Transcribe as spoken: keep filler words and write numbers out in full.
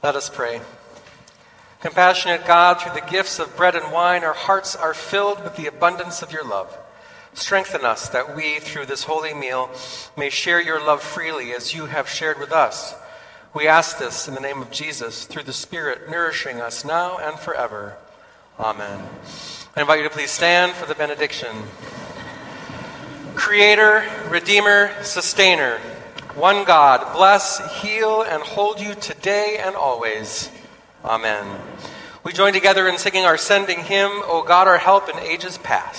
Let us pray. Compassionate God, through the gifts of bread and wine, our hearts are filled with the abundance of your love. Strengthen us that we, through this holy meal, may share your love freely as you have shared with us. We ask this in the name of Jesus, through the Spirit nourishing us now and forever. Amen. I invite you to please stand for the benediction. Creator, Redeemer, Sustainer, one God, bless, heal, and hold you today and always. Amen. We join together in singing our sending hymn, O God, our help in ages past.